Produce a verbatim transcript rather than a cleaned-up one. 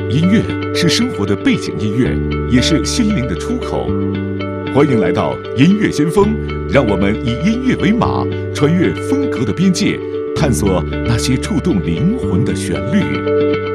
音乐是生活的背景音乐，也是心灵的出口。欢迎来到音乐先锋，让我们以音乐为马，穿越风格的边界，探索那些触动灵魂的旋律。